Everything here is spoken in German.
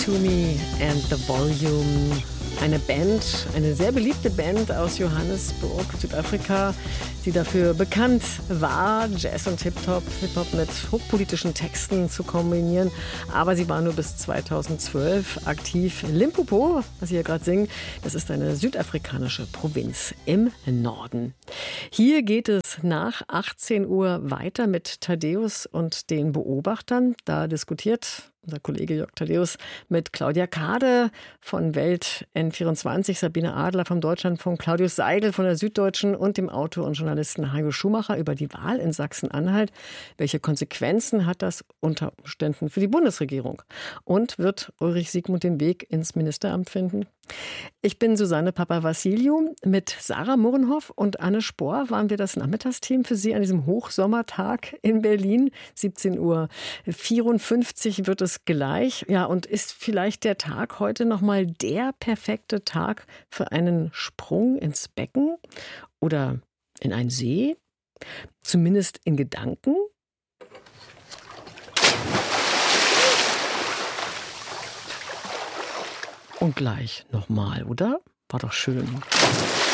to Me and the Volume. Eine Band, eine sehr beliebte Band aus Johannesburg, Südafrika, die dafür bekannt war, Jazz und Hip-Hop mit hochpolitischen Texten zu kombinieren. Aber sie war nur bis 2012 aktiv. Limpopo, was Sie hier gerade singen, das ist eine südafrikanische Provinz im Norden. Hier geht es nach 18 Uhr weiter mit Thaddäus und den Beobachtern. Da diskutiert unser Kollege Jörg Thaddäus mit Claudia Kade von Welt N24, Sabine Adler vom Deutschlandfunk, Claudius Seidel von der Süddeutschen und dem Autor und Journalisten Hajo Schumacher über die Wahl in Sachsen-Anhalt. Welche Konsequenzen hat das unter Umständen für die Bundesregierung? Und wird Ulrich Siegmund den Weg ins Ministeramt finden? Ich bin Susanne Papavassiliou. Mit Sarah Murrenhoff und Anne Spohr waren wir das Nachmittagsteam für Sie an diesem Hochsommertag in Berlin. 17:54 Uhr wird es gleich. Ja, und ist vielleicht der Tag heute nochmal der perfekte Tag für einen Sprung ins Becken oder in einen See? Zumindest in Gedanken? Und gleich nochmal, oder? War doch schön.